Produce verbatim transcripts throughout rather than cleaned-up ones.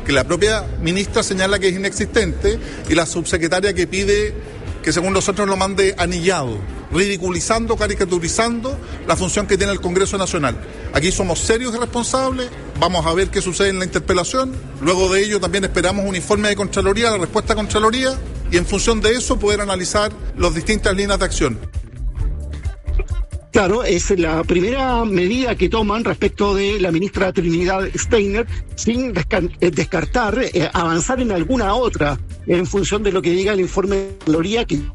que la propia ministra señala que es inexistente, y la subsecretaria que pide que según nosotros lo mande anillado, ridiculizando, caricaturizando la función que tiene el Congreso Nacional. Aquí somos serios y responsables, vamos a ver qué sucede en la interpelación, luego de ello también esperamos un informe de Contraloría, la respuesta de Contraloría, y en función de eso poder analizar las distintas líneas de acción. Claro, es la primera medida que toman respecto de la ministra Trinidad Steiner, sin desca- descartar eh, avanzar en alguna otra, en función de lo que diga el informe de Contraloría, que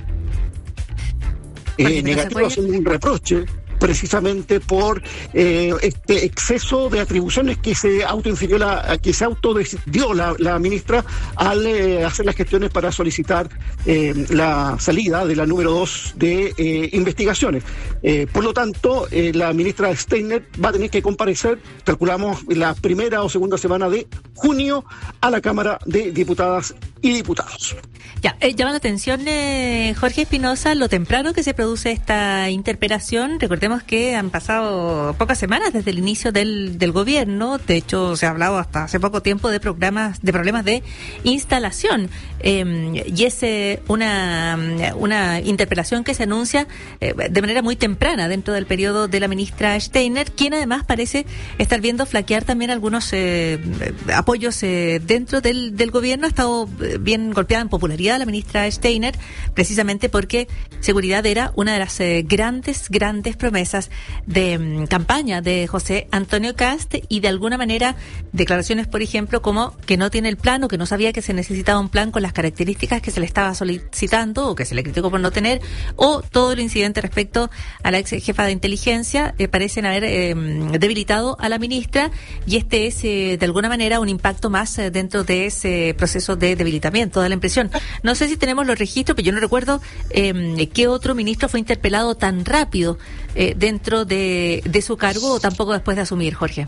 eh, negativo, haciendo un reproche precisamente por eh, este exceso de atribuciones que se autoinfirió la, que se autodio la, la ministra al eh, hacer las gestiones para solicitar eh, la salida de la número dos de eh, investigaciones. Eh, por lo tanto, eh, la ministra Steiner va a tener que comparecer, calculamos, la primera o segunda semana de junio a la Cámara de Diputadas y Diputados. Ya, eh, llama la atención, eh, Jorge Espinosa, lo temprano que se produce esta interpelación. Recordemos que han pasado pocas semanas desde el inicio del, del gobierno. De hecho, se ha hablado hasta hace poco tiempo de programas, de problemas de instalación. Eh, y es eh, una, una interpelación que se anuncia eh, de manera muy temprana dentro del periodo de la ministra Steiner, quien además parece estar viendo flaquear también algunos eh, apoyos eh, dentro del, del gobierno. Ha estado bien golpeada en popularidad la ministra Steiner, precisamente porque seguridad era una de las eh, grandes, grandes promesas de um, campaña de José Antonio Kast, y de alguna manera declaraciones, por ejemplo, como que no tiene el plan o que no sabía que se necesitaba un plan con las características que se le estaba solicitando o que se le criticó por no tener, o todo el incidente respecto a la ex jefa de inteligencia, eh, parecen haber eh, debilitado a la ministra, y este es eh, de alguna manera un impacto más eh, dentro de ese proceso de debilitamiento, da la impresión. No sé si tenemos los registros, pero yo no recuerdo eh, qué otro ministro fue interpelado tan rápido eh, dentro de, de su cargo, o tampoco después de asumir, Jorge.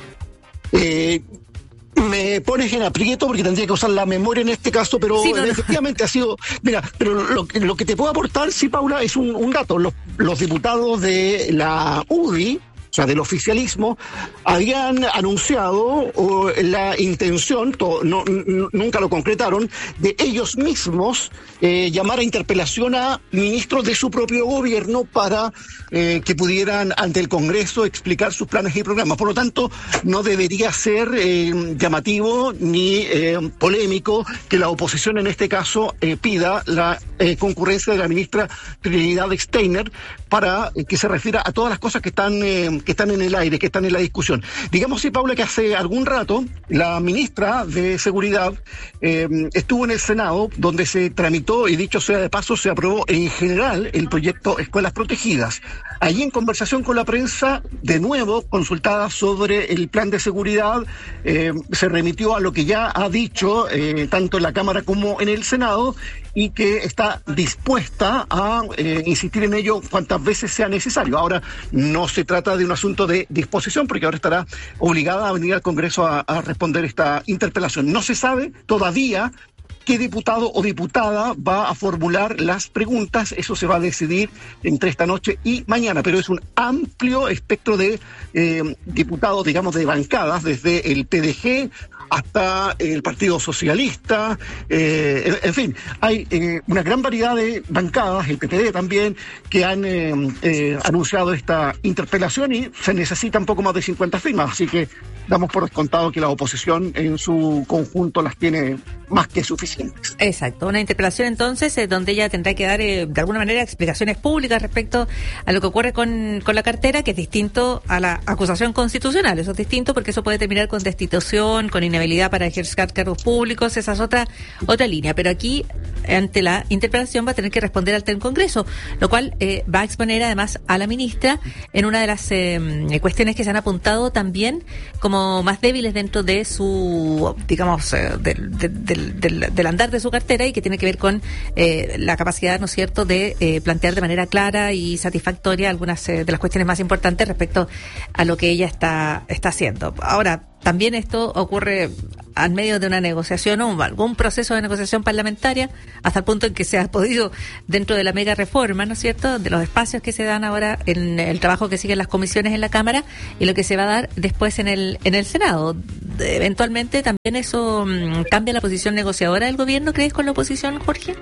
Eh... Me pones en aprieto porque tendría que usar la memoria en este caso, pero sí, no, efectivamente no. ha sido... Mira, pero lo, lo que te puedo aportar, sí, Paula, es un, un dato. Los, los diputados de la U D I, o sea, del oficialismo, habían anunciado o, la intención, to, no, n- nunca lo concretaron, de ellos mismos eh, llamar a interpelación a ministros de su propio gobierno para eh, que pudieran ante el Congreso explicar sus planes y programas. Por lo tanto, no debería ser eh, llamativo ni eh, polémico que la oposición en este caso eh, pida la eh, concurrencia de la ministra Trinidad Steiner para eh, que se refiera a todas las cosas que están... Eh, que están en el aire, que están en la discusión. Digamos, sí, Paula, que hace algún rato la ministra de Seguridad eh, estuvo en el Senado, donde se tramitó, y dicho sea de paso, se aprobó en general el proyecto Escuelas Protegidas. Allí, en conversación con la prensa, de nuevo consultada sobre el plan de seguridad, eh, se remitió a lo que ya ha dicho eh, tanto en la Cámara como en el Senado, y que está dispuesta a eh, insistir en ello cuantas veces sea necesario. Ahora, no se trata de un asunto de disposición, porque ahora estará obligada a venir al Congreso a, a responder esta interpelación. No se sabe todavía qué diputado o diputada va a formular las preguntas. Eso se va a decidir entre esta noche y mañana, pero es un amplio espectro de eh, diputados, digamos, de bancadas, desde el P D G hasta el Partido Socialista, eh, en, en fin, hay eh, una gran variedad de bancadas, el P P D también, que han eh, eh, anunciado esta interpelación, y se necesitan poco más de cincuenta firmas, así que damos por descontado que la oposición en su conjunto las tiene más que suficientes. Exacto, una interpelación entonces eh, donde ella tendrá que dar eh, de alguna manera explicaciones públicas respecto a lo que ocurre con, con la cartera, que es distinto a la acusación constitucional. Eso es distinto porque eso puede terminar con destitución, con inhabilidad para ejercer cargos públicos, esa es otra, otra línea. Pero aquí, ante la interpelación, va a tener que responder ante el Congreso, lo cual eh, va a exponer además a la ministra en una de las eh, cuestiones que se han apuntado también como más débiles dentro de su, digamos, eh, del, del, del, del, del andar de su cartera, y que tiene que ver con eh, la capacidad, ¿no es cierto?, de eh, plantear de manera clara y satisfactoria algunas eh, de las cuestiones más importantes respecto a lo que ella está, está haciendo. Ahora, también esto ocurre al medio de una negociación o algún proceso de negociación parlamentaria, hasta el punto en que se ha podido, dentro de la mega reforma, ¿no es cierto?, de los espacios que se dan ahora en el trabajo que siguen las comisiones en la Cámara y lo que se va a dar después en el en el Senado. Eventualmente también eso um, cambia la posición negociadora del gobierno, ¿crees, con la oposición, Jorge?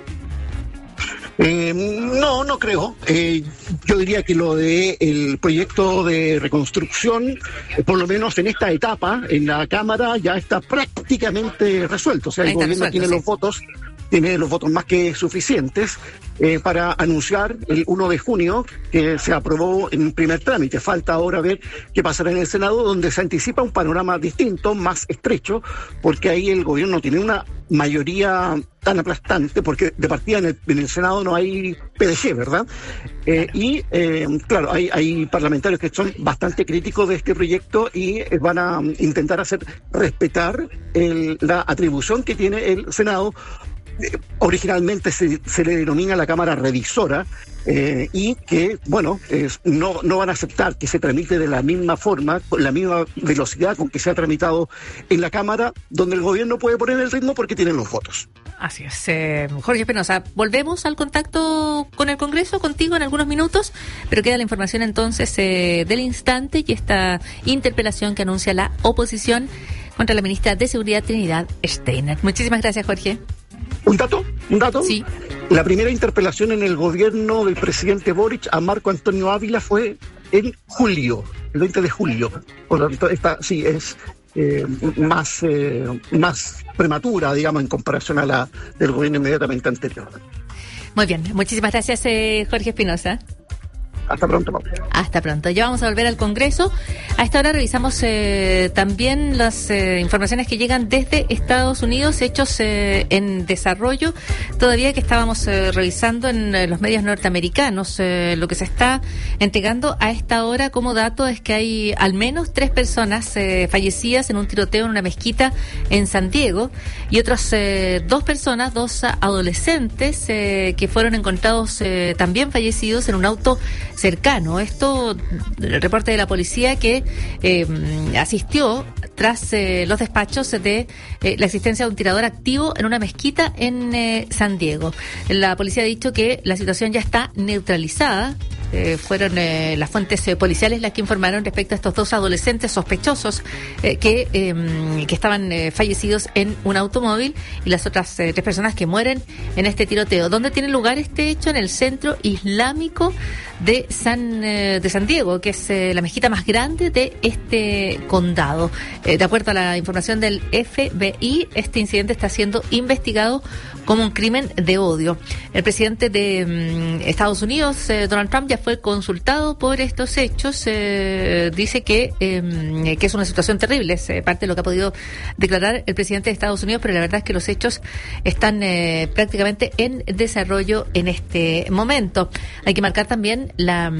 Eh, no, no creo. Eh, yo diría que lo de el proyecto de reconstrucción, eh, por lo menos en esta etapa, en la Cámara, ya está prácticamente resuelto. O sea, el gobierno resuelto, tiene sí. los votos, tiene los votos más que suficientes eh, para anunciar el primero de junio que se aprobó en primer trámite. Falta ahora ver qué pasará en el Senado, donde se anticipa un panorama distinto, más estrecho, porque ahí el gobierno tiene una mayoría tan aplastante, porque de partida en el, en el Senado no hay P D G, ¿verdad? Eh, y, eh, claro, hay, hay parlamentarios que son bastante críticos de este proyecto y eh, van a intentar hacer respetar el, la atribución que tiene el Senado. Eh, originalmente se, se le denomina la Cámara Revisora, eh, y que, bueno, eh, no, no van a aceptar que se tramite de la misma forma, con la misma velocidad con que se ha tramitado en la Cámara, donde el gobierno puede poner el ritmo porque tienen los votos. Así es. Eh, Jorge Espinosa, volvemos al contacto con el Congreso, contigo en algunos minutos, pero queda la información entonces eh, del instante y esta interpelación que anuncia la oposición contra la ministra de Seguridad, Trinidad Steiner. Muchísimas gracias, Jorge. ¿Un dato? ¿Un dato? Sí. La primera interpelación en el gobierno del presidente Boric a Marco Antonio Ávila fue en julio, el veinte de julio. Por lo tanto, esta sí es eh, más, eh, más prematura, digamos, en comparación a la del gobierno inmediatamente anterior. Muy bien, muchísimas gracias, eh, Jorge Espinosa. Hasta pronto, Pablo. Hasta pronto. Ya vamos a volver al Congreso. A esta hora revisamos eh, también las eh, informaciones que llegan desde Estados Unidos, hechos eh, en desarrollo. Todavía que estábamos eh, revisando en eh, los medios norteamericanos, eh, lo que se está entregando a esta hora como dato es que hay al menos tres personas eh, fallecidas en un tiroteo en una mezquita en San Diego y otras eh, dos personas, dos adolescentes eh, que fueron encontrados eh, también fallecidos en un auto cercano. Esto, el reporte de la policía que eh, asistió tras eh, los despachos de eh, la existencia de un tirador activo en una mezquita en eh, San Diego. La policía ha dicho que la situación ya está neutralizada. Eh, fueron eh, las fuentes eh, policiales las que informaron respecto a estos dos adolescentes sospechosos eh, que, eh, que estaban eh, fallecidos en un automóvil y las otras eh, tres personas que mueren en este tiroteo. ¿Dónde tiene lugar este hecho? En el centro islámico de San, eh, de San Diego, que es eh, la mezquita más grande de este condado. Eh, de acuerdo a la información del F B I, este incidente está siendo investigado como un crimen de odio. El presidente de mm, Estados Unidos, eh, Donald Trump, ya fue consultado por estos hechos. Eh, dice que, eh, que es una situación terrible, es eh, parte de lo que ha podido declarar el presidente de Estados Unidos, pero la verdad es que los hechos están eh, prácticamente en desarrollo en este momento. Hay que marcar también la,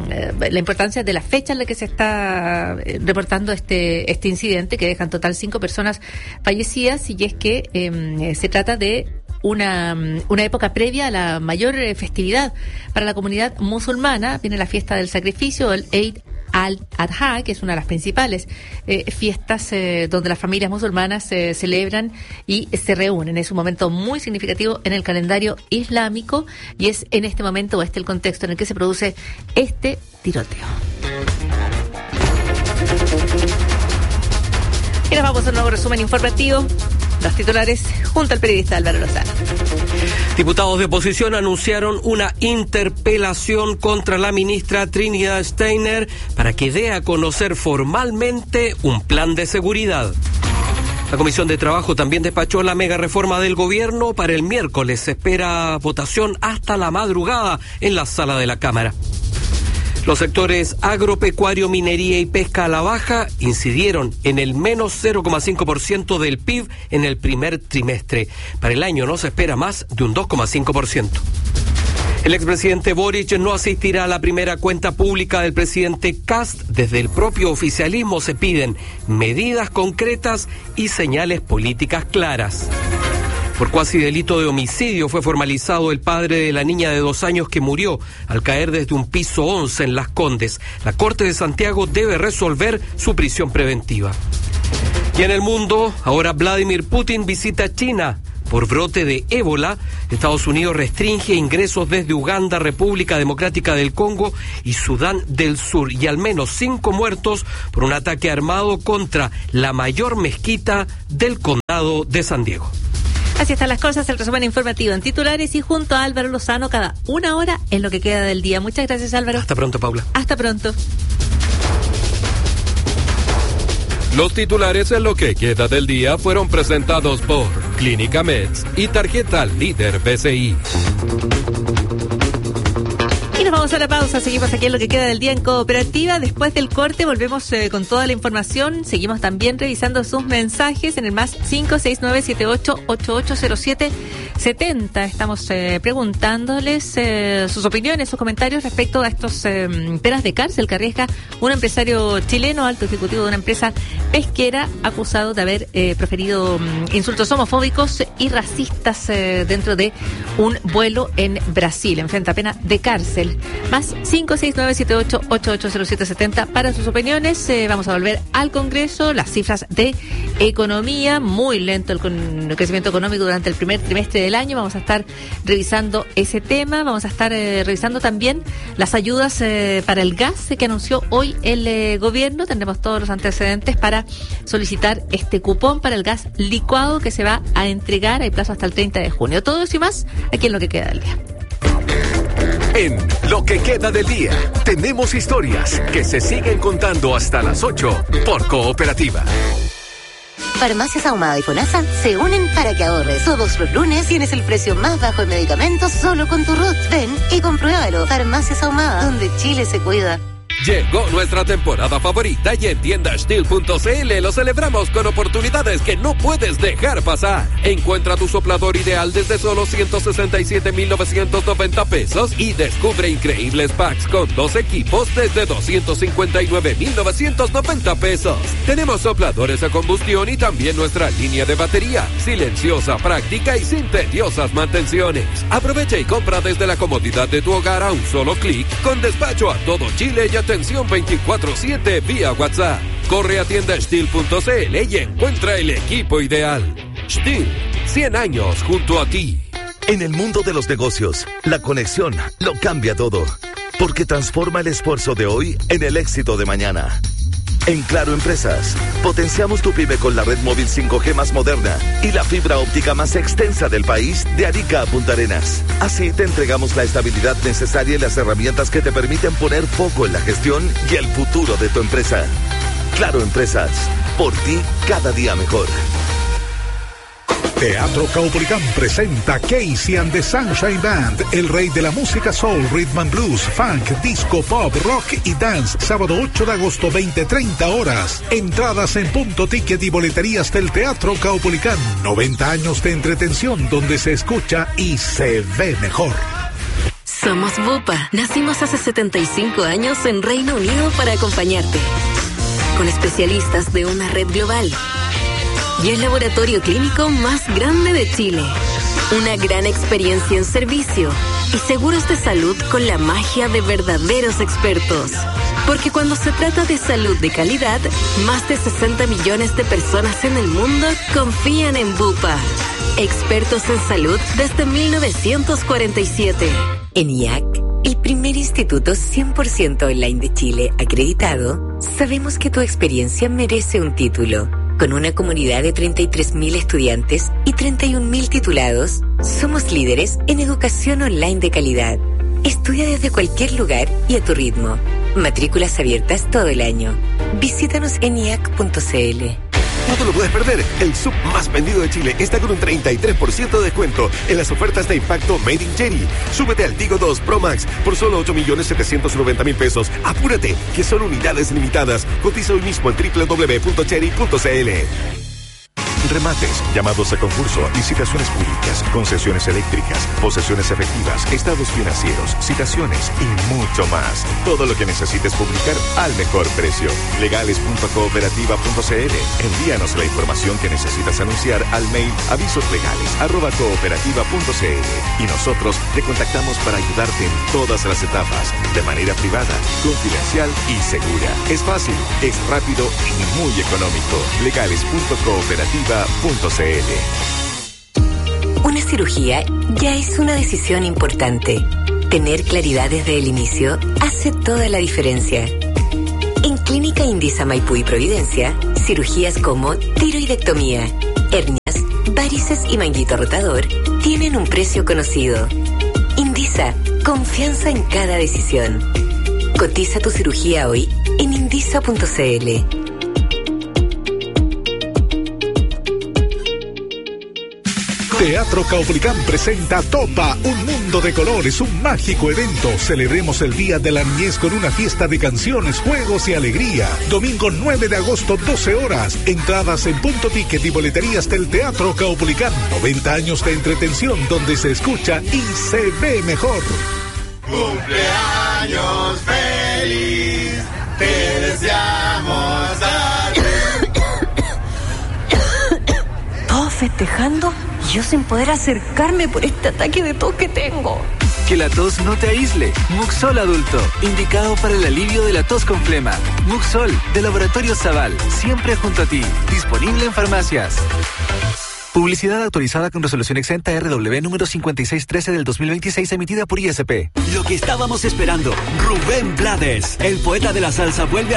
la importancia de la fecha en la que se está reportando este, este incidente, que deja en total cinco personas fallecidas, y es que eh, se trata de Una, una época previa a la mayor festividad para la comunidad musulmana. Viene la fiesta del sacrificio, el Eid al-Adha, que es una de las principales eh, fiestas eh, donde las familias musulmanas se eh, celebran y se reúnen. Es un momento muy significativo en el calendario islámico y es en este momento, o este el contexto en el que se produce este tiroteo. Y nos vamos a un nuevo resumen informativo. Los titulares junto al periodista Álvaro Lozano. Diputados de oposición anunciaron una interpelación contra la ministra Trinidad Steiner para que dé a conocer formalmente un plan de seguridad. La Comisión de Trabajo también despachó la mega reforma del gobierno. Para el miércoles se espera votación hasta la madrugada en la sala de la Cámara. Los sectores agropecuario, minería y pesca a la baja incidieron en el menos cero coma cinco por ciento del P I B en el primer trimestre. Para el año no se espera más de un dos coma cinco por ciento. El expresidente Boric no asistirá a la primera cuenta pública del presidente Kast. Desde el propio oficialismo se piden medidas concretas y señales políticas claras. Por cuasi delito de homicidio fue formalizado el padre de la niña de dos años que murió al caer desde un piso once en Las Condes. La Corte de Santiago debe resolver su prisión preventiva. Y en el mundo, ahora Vladimir Putin visita China. Por brote de ébola, Estados Unidos restringe ingresos desde Uganda, República Democrática del Congo y Sudán del Sur. Y al menos cinco muertos por un ataque armado contra la mayor mezquita del condado de San Diego. Así están las cosas, el resumen informativo en titulares y junto a Álvaro Lozano cada una hora en lo que queda del día. Muchas gracias, Álvaro. Hasta pronto, Paula. Hasta pronto. Los titulares en lo que queda del día fueron presentados por Clínica Meds y Tarjeta Líder B C I. Y nos vamos a la pausa, seguimos aquí en lo que queda del día en Cooperativa. Después del corte volvemos eh, con toda la información. Seguimos también revisando sus mensajes en el más cinco seis nueve siete ocho ocho ocho cero siete siete cero. Estamos eh, preguntándoles eh, sus opiniones, sus comentarios respecto a estos eh, penas de cárcel que arriesga un empresario chileno, alto ejecutivo de una empresa pesquera, acusado de haber eh, proferido um, insultos homofóbicos y racistas eh, dentro de un vuelo en Brasil. Enfrenta pena de cárcel. Más cinco seis nueve siete ocho ocho ocho cero siete siete cero para sus opiniones. Eh, vamos a volver al Congreso. Las cifras de economía, muy lento el, con, el crecimiento económico durante el primer trimestre del año. Vamos a estar revisando ese tema. Vamos a estar eh, revisando también las ayudas eh, para el gas eh, que anunció hoy el eh, gobierno. Tendremos todos los antecedentes para solicitar este cupón para el gas licuado que se va a entregar. Hay plazo hasta el treinta de junio. Todo eso y más aquí en lo que queda del día. En Lo que queda del día, tenemos historias que se siguen contando hasta las ocho por Cooperativa. Farmacias Ahumada y FONASA se unen para que ahorres. Todos los lunes tienes el precio más bajo de medicamentos solo con tu R U T. Ven y compruébalo. Farmacias Ahumada, donde Chile se cuida. Llegó nuestra temporada favorita y en tienda steel punto c l lo celebramos con oportunidades que no puedes dejar pasar. Encuentra tu soplador ideal desde solo ciento sesenta y siete mil novecientos noventa pesos y descubre increíbles packs con dos equipos desde doscientos cincuenta y nueve mil novecientos noventa pesos. Tenemos sopladores a combustión y también nuestra línea de batería, silenciosa, práctica y sin tediosas mantenciones. Aprovecha y compra desde la comodidad de tu hogar a un solo clic, con despacho a todo Chile y atención veinticuatro siete vía WhatsApp. Corre a tienda steel punto c l y encuentra el equipo ideal. Steel, cien años junto a ti. En el mundo de los negocios, la conexión lo cambia todo, porque transforma el esfuerzo de hoy en el éxito de mañana. En Claro Empresas, potenciamos tu pyme con la red móvil cinco G más moderna y la fibra óptica más extensa del país de Arica a Punta Arenas. Así te entregamos la estabilidad necesaria y las herramientas que te permiten poner foco en la gestión y el futuro de tu empresa. Claro Empresas, por ti cada día mejor. Teatro Caupolicán presenta Casey and the Sunshine Band, el rey de la música soul, rhythm and blues, funk, disco, pop, rock y dance. Sábado ocho de agosto, veinte treinta horas. Entradas en punto ticket y boleterías del Teatro Caupolicán. noventa años de entretención donde se escucha y se ve mejor. Somos Bupa. Nacimos hace setenta y cinco años en Reino Unido para acompañarte. Con especialistas de una red global. Y el laboratorio clínico más grande de Chile. Una gran experiencia en servicio y seguros de salud con la magia de verdaderos expertos. Porque cuando se trata de salud de calidad, más de sesenta millones de personas en el mundo confían en Bupa. Expertos en salud desde mil novecientos cuarenta y siete. En I A C, el primer instituto cien por ciento online de Chile acreditado, sabemos que tu experiencia merece un título. Con una comunidad de treinta y tres mil estudiantes y treinta y un mil titulados, somos líderes en educación online de calidad. Estudia desde cualquier lugar y a tu ritmo. Matrículas abiertas todo el año. Visítanos en i a c punto c l. No te lo puedes perder. El sub más vendido de Chile está con un treinta y tres por ciento de descuento en las ofertas de impacto Made in Cherry. Súbete al Tigo dos Pro Max por solo ocho millones setecientos noventa mil pesos. Apúrate, que son unidades limitadas. Cotiza hoy mismo en doble u doble u doble u punto cherry punto c l. remates, llamados a concurso, licitaciones públicas, concesiones eléctricas, posesiones efectivas, estados financieros, citaciones y mucho más. Todo lo que necesites publicar al mejor precio. legales punto cooperativa punto c l. Envíanos la información que necesitas anunciar al mail avisoslegales arroba cooperativa punto c l y nosotros te contactamos para ayudarte en todas las etapas, de manera privada, confidencial y segura. Es fácil, es rápido y muy económico. legales punto cooperativa punto c l. Una cirugía ya es una decisión importante. Tener claridad desde el inicio hace toda la diferencia. En Clínica Indisa Maipú y Providencia, cirugías como tiroidectomía, hernias, varices y manguito rotador tienen un precio conocido. Indisa, confianza en cada decisión. Cotiza tu cirugía hoy en indisa punto c l. Teatro Caupolicán presenta Topa, un mundo de colores, un mágico evento. Celebremos el Día de la Niñez con una fiesta de canciones, juegos y alegría. Domingo nueve de agosto, doce horas. Entradas en Punto Ticket y boleterías del Teatro Caupolicán. noventa años de entretención donde se escucha y se ve mejor. ¡Cumpleaños feliz! ¡Te deseamos a ti! ¿Todos festejando? Yo sin poder acercarme por este ataque de tos que tengo. Que la tos no te aísle. Muxol Adulto, indicado para el alivio de la tos con flema. Muxol, de Laboratorio Zaval, siempre junto a ti. Disponible en farmacias. Publicidad autorizada con resolución exenta R W número cincuenta y seis trece del dos mil veintiséis, emitida por I S P. Lo que estábamos esperando. Rubén Blades, el poeta de la salsa, vuelve a